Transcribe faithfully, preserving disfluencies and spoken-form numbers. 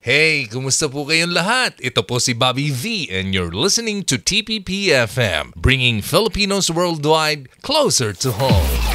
Hey, kumusta po kayong lahat? Ito po si Bobby V and you're listening to T P P F M, bringing Filipinos worldwide closer to home.